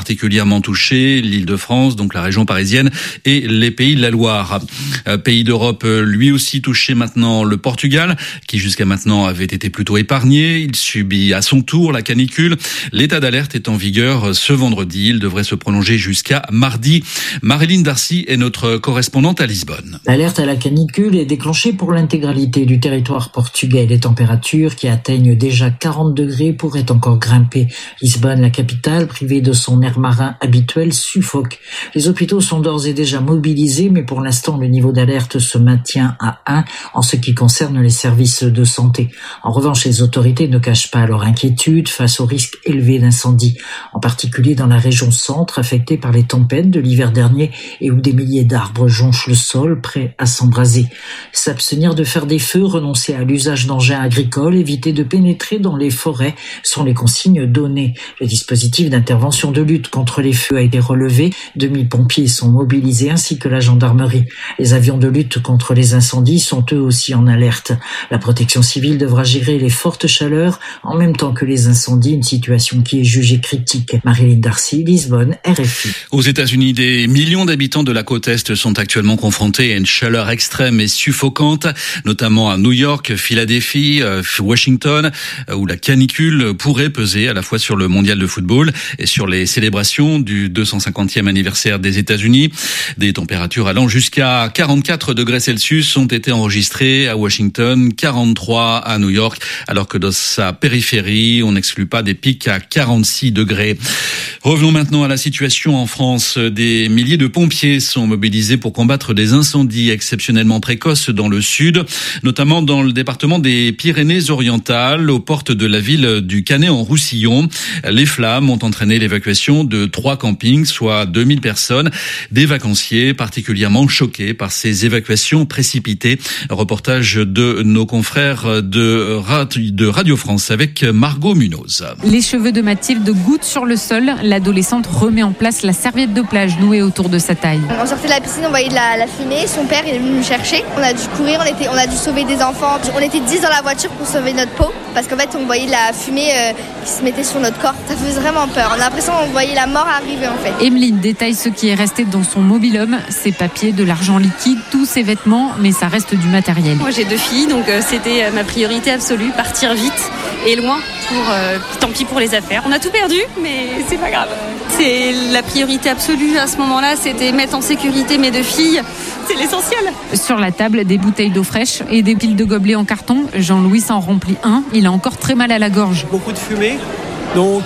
particulièrement touchés, l'Île-de-France, donc la région parisienne et les Pays de la Loire. Pays d'Europe lui aussi touché maintenant, le Portugal, qui jusqu'à maintenant avait été plutôt épargné. Il subit à son tour la canicule. L'état d'alerte est en vigueur ce vendredi. Il devrait se prolonger jusqu'à mardi. Marilyn Darcy est notre correspondante à Lisbonne. L'alerte à la canicule est déclenchée pour l'intégralité du territoire portugais. Les températures qui atteignent déjà 40 degrés pourraient encore grimper. Lisbonne, la capitale, privée de son air marin habituel, suffoque. Les hôpitaux sont d'ores et déjà mobilisés, mais pour l'instant, le niveau d'alerte se maintient à 1 en ce qui concerne les services de santé. En revanche, les autorités ne cachent pas leur inquiétude face au risque élevé d'incendie, en particulier dans la région centre, affectée par les tempêtes de l'hiver dernier et où des milliers d'arbres jonchent le sol, prêts à s'embraser. S'abstenir de faire des feux, renoncer à l'usage d'engins agricoles, éviter de pénétrer dans les forêts sont les consignes données. Le dispositif d'intervention de lutte contre les feux a été relevé. 2000 pompiers sont mobilisés ainsi que la gendarmerie. Les avions de lutte contre les incendies sont eux aussi en alerte. La protection civile devra gérer les fortes chaleurs en même temps que les incendies, une situation qui est jugée critique. Marilyn Darcy, Lisbonne, RFI. Aux États-Unis, des millions d'habitants de la côte Est sont actuellement confrontés à une chaleur extrême et suffocante, notamment à New York, Philadelphie, Washington, où la canicule pourrait peser à la fois sur le mondial de football et sur les célébrations du 250e anniversaire des États-Unis. Des températures allant jusqu'à 44 degrés Celsius ont été enregistrées à Washington, 43 à New York, alors que dans sa périphérie, on n'exclut pas des pics à 46 degrés. Revenons maintenant à la situation en France. Des milliers de pompiers sont mobilisés pour combattre des incendies exceptionnellement précoces dans le sud, notamment dans le département des Pyrénées-Orientales, aux portes de la ville du Canet-en-Roussillon. Les flammes ont entraîné l'évacuation de 3 campings, soit 2000 personnes. Des vacanciers particulièrement choqués par ces évacuations précipitées. Reportage de nos confrères de Radio France avec Margot Munoz. Les cheveux de Mathilde gouttent sur le sol. L'adolescente remet en place la serviette de plage nouée autour de sa taille. On sortait de la piscine, on voyait de la fumée. Son père est venu nous chercher. On a dû courir, on a dû sauver des enfants. On était 10 dans la voiture pour sauver notre peau. Parce qu'en fait, on voyait de la fumée qui se mettait sur notre corps. Ça faisait vraiment peur. On a l'impression qu'on voyait la mort arriver en fait. Emeline détaille ce qui est resté dans son mobil-home. Ses papiers, de l'argent liquide, tous ses vêtements, mais ça reste du matériel. Moi j'ai 2 filles, donc c'était ma priorité absolue, partir vite et loin. Tant pis pour les affaires. On a tout perdu, mais c'est pas grave. C'est la priorité absolue à ce moment-là, c'était mettre en sécurité mes 2 filles. C'est l'essentiel. Sur la table, des bouteilles d'eau fraîche et des piles de gobelets en carton. Jean-Louis s'en remplit un. Il a encore très mal à la gorge. Beaucoup de fumée. Donc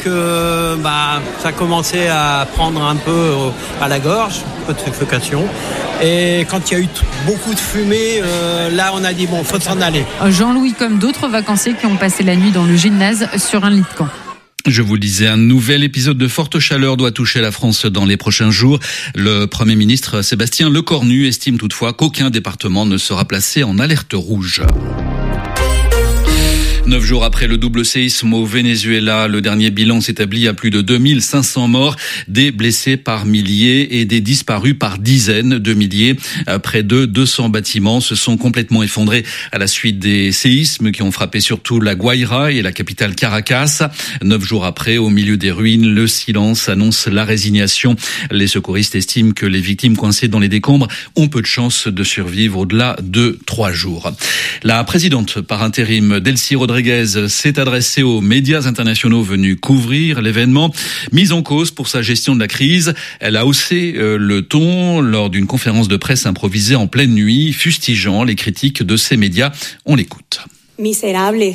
ça commençait à prendre un peu à la gorge, un peu de suffocation. Et quand il y a eu beaucoup de fumée, là on a dit bon, faut s'en aller. Jean-Louis comme d'autres vacanciers qui ont passé la nuit dans le gymnase sur un lit de camp. Je vous le disais, un nouvel épisode de forte chaleur doit toucher la France dans les prochains jours. Le Premier ministre Sébastien Lecornu estime toutefois qu'aucun département ne sera placé en alerte rouge. 9 jours après le double séisme au Venezuela, le dernier bilan s'établit à plus de 2500 morts, des blessés par milliers et des disparus par dizaines de milliers. Près de 200 bâtiments se sont complètement effondrés à la suite des séismes qui ont frappé surtout la Guaira et la capitale Caracas. 9 jours après, au milieu des ruines, le silence annonce la résignation. Les secouristes estiment que les victimes coincées dans les décombres ont peu de chances de survivre au-delà de 3 jours. La présidente par intérim, Delcy Rodriguez, s'est adressée aux médias internationaux venus couvrir l'événement. Mise en cause pour sa gestion de la crise, elle a haussé le ton lors d'une conférence de presse improvisée en pleine nuit, fustigeant les critiques de ces médias. On l'écoute. Misérables.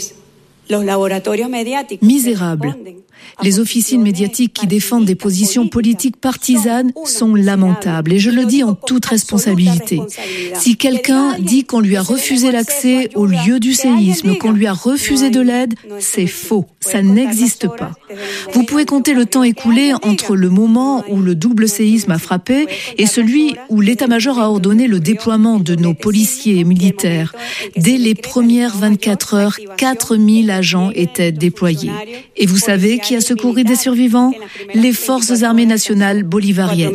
Les officines médiatiques qui défendent des positions politiques partisanes sont lamentables et je le dis en toute responsabilité. Si quelqu'un dit qu'on lui a refusé l'accès au lieu du séisme, qu'on lui a refusé de l'aide, c'est faux. Ça n'existe pas. Vous pouvez compter le temps écoulé entre le moment où le double séisme a frappé et celui où l'état-major a ordonné le déploiement de nos policiers et militaires. Dès les premières 24 heures, 4000 agents étaient déployés. Et vous savez qui a secouru des survivants? Les forces armées nationales bolivariennes.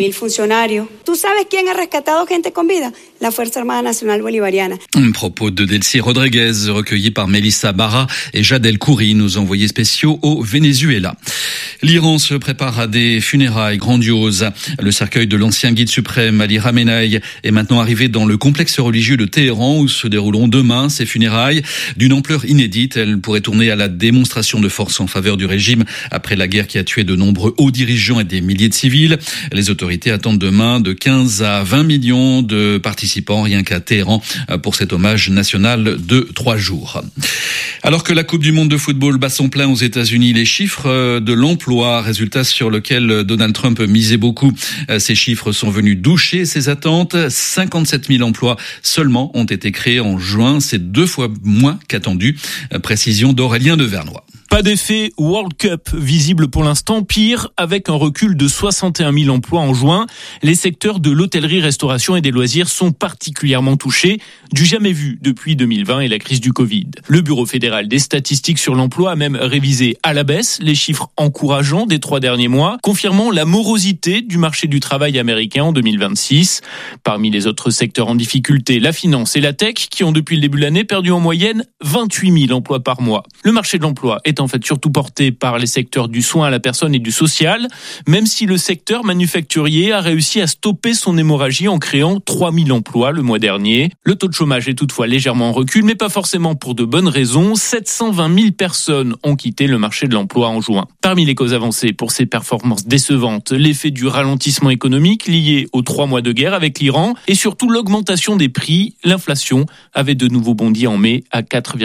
Un propos de Delcy Rodriguez, recueilli par Melissa Barra et Jad El Khoury, nos envoyés spéciaux au Venezuela. L'Iran se prépare à des funérailles grandioses. Le cercueil de l'ancien guide suprême Ali Khamenei est maintenant arrivé dans le complexe religieux de Téhéran où se dérouleront demain ces funérailles. D'une ampleur inédite, elles pourraient tourner à la démonstration de force en faveur du régime après la guerre qui a tué de nombreux hauts dirigeants et des milliers de civils. Les autorités attendent demain de 15 à 20 millions de participants rien qu'à Téhéran pour cet hommage national de 3 jours. Alors que la Coupe du monde de football bat son plein aux États-Unis, les chiffres de l'emploi, résultat sur lequel Donald Trump misait beaucoup, ces chiffres sont venus doucher ses attentes. 57 000 emplois seulement ont été créés en juin, c'est 2 fois moins qu'attendu. Précision d'Aurélien Devernois. Pas d'effet World Cup visible pour l'instant, pire, avec un recul de 61 000 emplois en juin. Les secteurs de l'hôtellerie, restauration et des loisirs sont particulièrement touchés, du jamais vu depuis 2020 et la crise du Covid. Le Bureau fédéral des statistiques sur l'emploi a même révisé à la baisse les chiffres encourageants des 3 derniers mois, confirmant la morosité du marché du travail américain en 2026. Parmi les autres secteurs en difficulté, la finance et la tech, qui ont depuis le début de l'année perdu en moyenne 28 000 emplois par mois. Le marché de l'emploi est en fait surtout porté par les secteurs du soin à la personne et du social, même si le secteur manufacturier a réussi à stopper son hémorragie en créant 3 000 emplois le mois dernier. Le taux de chômage est toutefois légèrement en recul, mais pas forcément pour de bonnes raisons. 720 000 personnes ont quitté le marché de l'emploi en juin. Parmi les causes avancées pour ces performances décevantes, l'effet du ralentissement économique lié aux 3 mois de guerre avec l'Iran et surtout l'augmentation des prix. L'inflation avait de nouveau bondi en mai à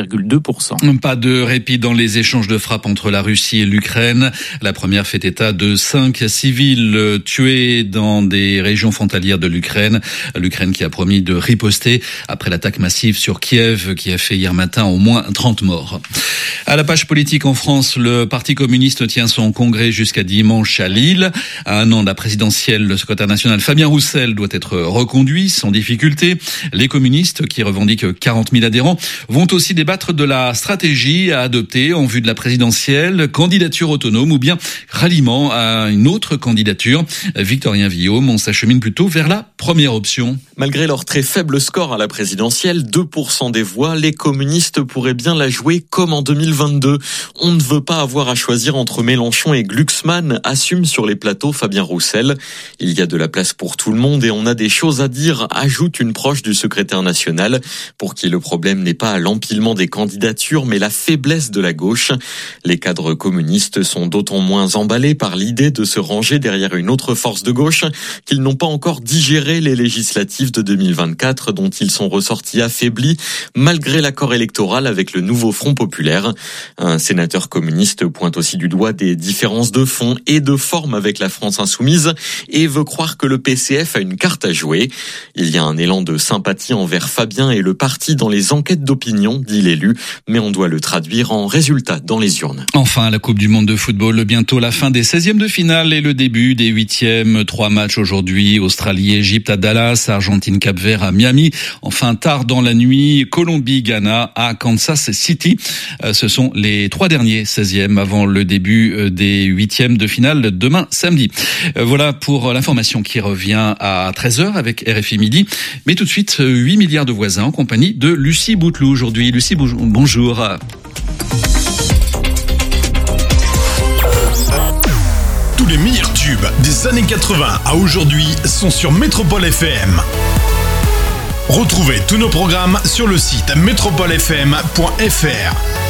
4,2%. Pas de répit dans les échanges de frappes entre la Russie et l'Ukraine. La première fait état de 5 civils tués dans des régions frontalières de l'Ukraine. L'Ukraine qui a promis de riposter après l'attaque massive sur Kiev qui a fait hier matin au moins 30 morts. À la page politique en France, le Parti communiste tient son congrès jusqu'à dimanche à Lille. À 1 an de la présidentielle, le secrétaire national Fabien Roussel doit être reconduit sans difficulté. Les communistes, qui revendiquent 40 000 adhérents, vont aussi débattre de la stratégie à adopter en vue de la présidentielle, candidature autonome ou bien ralliement à une autre candidature. Victorien Villaume, on s'achemine plutôt vers la première option. Malgré leur très faible score à la présidentielle, 2% des voix, les communistes pourraient bien la jouer comme en 2022. On ne veut pas avoir à choisir entre Mélenchon et Glucksmann, assume sur les plateaux Fabien Roussel. Il y a de la place pour tout le monde et on a des choses à dire, ajoute une proche du secrétaire national, pour qui le problème n'est pas l'empilement des candidatures, mais la faiblesse de la gauche. Les cadres communistes sont d'autant moins emballés par l'idée de se ranger derrière une autre force de gauche qu'ils n'ont pas encore digéré les législatives de 2024 dont ils sont ressortis affaiblis malgré l'accord électoral avec le nouveau Front populaire. Un sénateur communiste pointe aussi du doigt des différences de fond et de forme avec la France insoumise et veut croire que le PCF a une carte à jouer. Il y a un élan de sympathie envers Fabien et le parti dans les enquêtes d'opinion, dit l'élu, mais on doit le traduire en résultat dans les urnes. Enfin, la Coupe du monde de football, bientôt la fin des 16e de finale et le début des 8e. 3 matchs aujourd'hui, Australie-Égypte à Dallas, Argentine-Cap-Vert à Miami. Enfin, tard dans la nuit, Colombie-Ghana à Kansas City. Ce sont les 3 derniers 16e avant le début des 8e de finale demain samedi. Voilà pour l'information qui revient à 13h avec RFI Midi. Mais tout de suite, 8 milliards de voisins en compagnie de Lucie Bouteloup aujourd'hui. Lucie, bonjour. Tous les meilleurs tubes des années 80 à aujourd'hui sont sur Métropole FM. Retrouvez tous nos programmes sur le site metropolefm.fr.